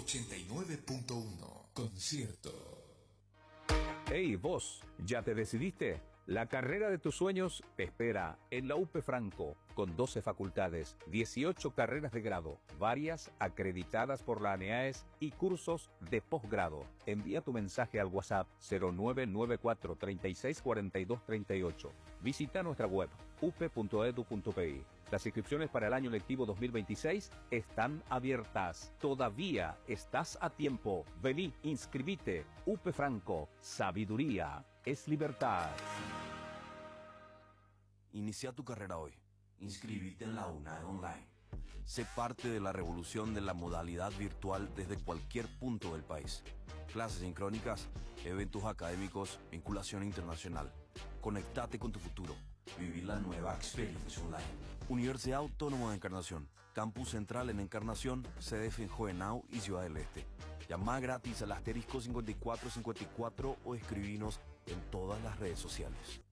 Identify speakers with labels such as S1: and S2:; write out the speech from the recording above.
S1: 89.1. Concierto.
S2: Hey, vos, ¿ya te decidiste? La carrera de tus sueños te espera en la UP Franco, con 12 facultades, 18 carreras de grado, varias acreditadas por la ANEAES y cursos de posgrado. Envía tu mensaje al WhatsApp 0994 36 42 38. Visita nuestra web up.edu.pi. Las inscripciones para el año lectivo 2026 están abiertas. Todavía estás a tiempo. Vení, inscribite. UP Franco. Sabiduría es libertad.
S3: Inicia tu carrera hoy. Inscríbete en la UNAE Online. Sé parte de la revolución de la modalidad virtual desde cualquier punto del país. Clases sincrónicas, eventos académicos, vinculación internacional. Conectate con tu futuro. Vivir la nueva experiencia online. Universidad Autónoma de Encarnación. Campus Central en Encarnación, CDF en Juvenao y Ciudad del Este. Llama gratis al asterisco 5454 o escribinos en todas las redes sociales.